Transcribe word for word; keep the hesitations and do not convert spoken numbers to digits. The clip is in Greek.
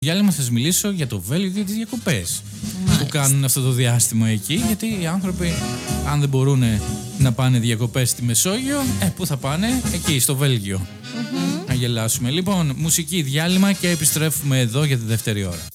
Διάλειμμα θα σας μιλήσω για το Βέλγιο και τις διακοπές που κάνουν αυτό το διάστημα εκεί, γιατί οι άνθρωποι αν δεν μπορούν να πάνε διακοπές στη Μεσόγειο, ε, πού θα πάνε? Εκεί, στο Βέλγιο. Mm-hmm. Να γελάσουμε. Λοιπόν, μουσική διάλειμμα και επιστρέφουμε εδώ για τη δεύτερη ώρα.